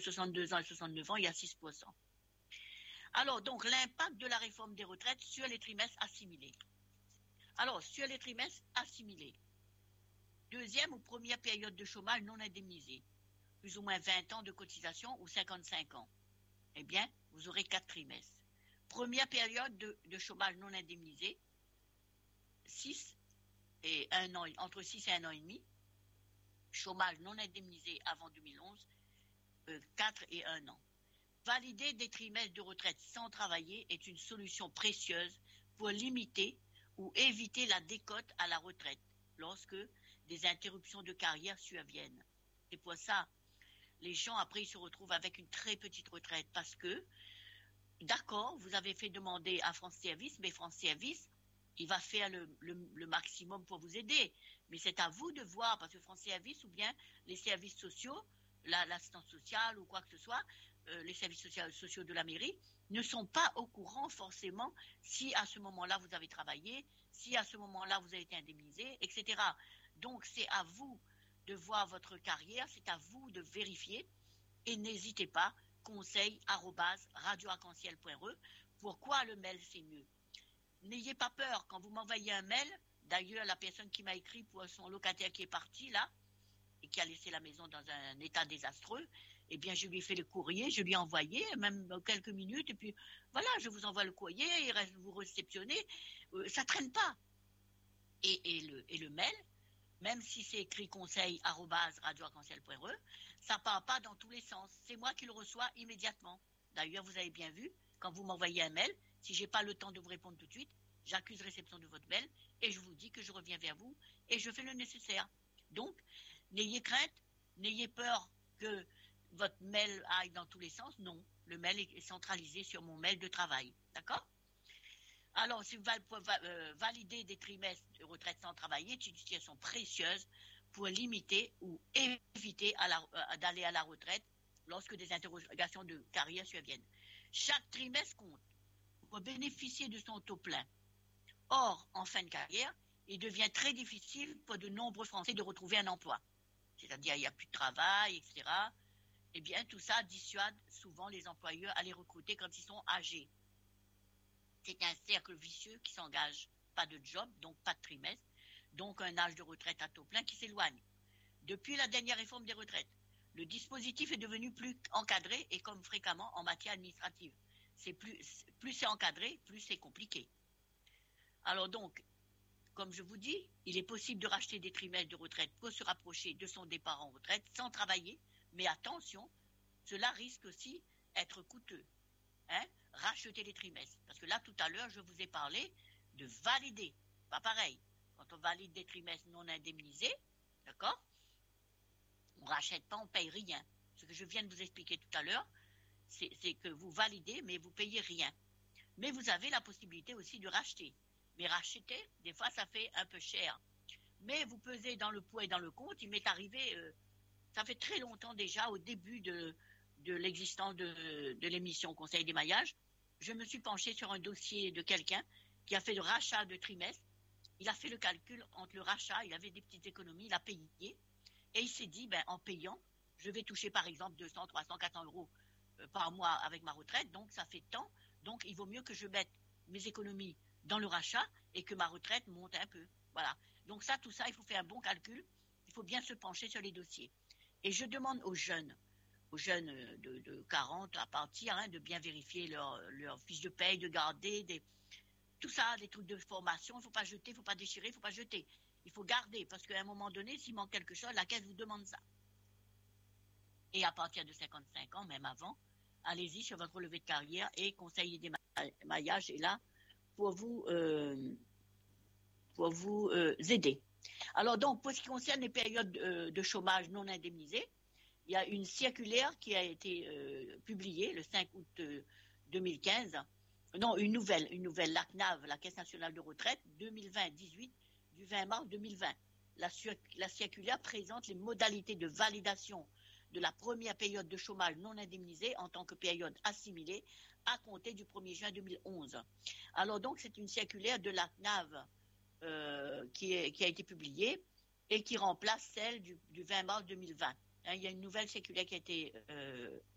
62 ans et 69 ans, il y a 6%. Alors, donc, l'impact de la réforme des retraites sur les trimestres assimilés. Alors, sur les trimestres assimilés, deuxième ou première période de chômage non indemnisée, plus ou moins 20 ans de cotisation ou 55 ans, eh bien, vous aurez 4 trimestres. Première période de chômage non indemnisé, 6 et 1 an, entre 6 et 1 an et demi. Chômage non indemnisé avant 2011, 4 et 1 an. Valider des trimestres de retraite sans travailler est une solution précieuse pour limiter ou éviter la décote à la retraite lorsque des interruptions de carrière surviennent. C'est pour ça, les gens après ils se retrouvent avec une très petite retraite parce que, d'accord, vous avez fait demander à France Service, mais France Service, il va faire le maximum pour vous aider. Mais c'est à vous de voir, parce que France Service ou bien les services sociaux, l'assistance sociale ou quoi que ce soit, les services sociaux de la mairie, ne sont pas au courant forcément si à ce moment-là vous avez travaillé, si à ce moment-là vous avez été indemnisé, etc. Donc c'est à vous de voir votre carrière, c'est à vous de vérifier et n'hésitez pas, conseil@radioarc-en-ciel.re. Pourquoi le mail c'est mieux? N'ayez pas peur quand vous m'envoyez un mail. D'ailleurs, la personne qui m'a écrit pour son locataire qui est parti là et qui a laissé la maison dans un état désastreux, eh bien, je lui ai fait le courrier, je lui ai envoyé, même quelques minutes, et puis voilà, je vous envoie le courrier, vous réceptionnez, ça traîne pas. Et le mail, même si c'est écrit conseil@radioarc-en-ciel.re, ça part pas dans tous les sens. C'est moi qui le reçois immédiatement. D'ailleurs, vous avez bien vu, quand vous m'envoyez un mail, si j'ai pas le temps de vous répondre tout de suite, j'accuse réception de votre mail et je vous dis que je reviens vers vous et je fais le nécessaire. Donc, n'ayez crainte, n'ayez peur que votre mail aille dans tous les sens. Non, le mail est centralisé sur mon mail de travail. D'accord? Alors, si vous validez des trimestres de retraite sans travailler, c'est une situation précieuse pour limiter ou éviter d'aller à la retraite lorsque des interrogations de carrière surviennent. Chaque trimestre compte pour bénéficier de son taux plein. Or, en fin de carrière, il devient très difficile pour de nombreux Français de retrouver un emploi. C'est-à-dire, il n'y a plus de travail, etc. Eh bien, tout ça dissuade souvent les employeurs à les recruter quand ils sont âgés. C'est un cercle vicieux qui s'engage. Pas de job, donc pas de trimestre, donc un âge de retraite à taux plein qui s'éloigne. Depuis la dernière réforme des retraites, le dispositif est devenu plus encadré et comme fréquemment en matière administrative. Plus c'est encadré, plus c'est compliqué. Alors donc, comme je vous dis, il est possible de racheter des trimestres de retraite pour se rapprocher de son départ en retraite sans travailler, mais attention, cela risque aussi d'être coûteux. Racheter les trimestres. Parce que là, tout à l'heure, je vous ai parlé de valider. Pas pareil. Quand on valide des trimestres non indemnisés, d'accord, on ne rachète pas, on ne paye rien. Ce que je viens de vous expliquer tout à l'heure, c'est que vous validez, mais vous ne payez rien. Mais vous avez la possibilité aussi de racheter. Mais racheter, des fois, ça fait un peu cher. Mais vous pesez dans le pour et dans le contre. Il m'est arrivé, ça fait très longtemps déjà, au début de l'existence de l'émission Conseil des maillages, je me suis penchée sur un dossier de quelqu'un qui a fait le rachat de trimestre. Il a fait le calcul entre le rachat, il avait des petites économies, il a payé. Et il s'est dit, en payant, je vais toucher par exemple 200, 300, 400 euros par mois avec ma retraite, donc ça fait tant. Donc il vaut mieux que je mette mes économies dans le rachat et que ma retraite monte un peu. Voilà. Donc tout ça, il faut faire un bon calcul. Il faut bien se pencher sur les dossiers. Et je demande aux jeunes de 40 à partir, de bien vérifier leur fiche de paye, de garder tout ça, des trucs de formation. Il ne faut pas jeter, il ne faut pas déchirer, il ne faut pas jeter. Il faut garder, parce qu'à un moment donné, s'il manque quelque chose, la caisse vous demande ça. Et à partir de 55 ans, même avant, allez-y sur votre relevé de carrière et Conseil des maillages est là pour vous aider. Alors donc, pour ce qui concerne les périodes de chômage non indemnisées, il y a une circulaire qui a été publiée le 5 août 2015. Non, une nouvelle, la CNAV, la Caisse nationale de retraite, 2020-18, du 20 mars 2020. La circulaire présente les modalités de validation de la première période de chômage non indemnisée en tant que période assimilée à compter du 1er juin 2011. Alors donc, c'est une circulaire de la CNAV qui a été publiée et qui remplace celle du 20 mars 2020. Il y a une nouvelle circulaire qui a été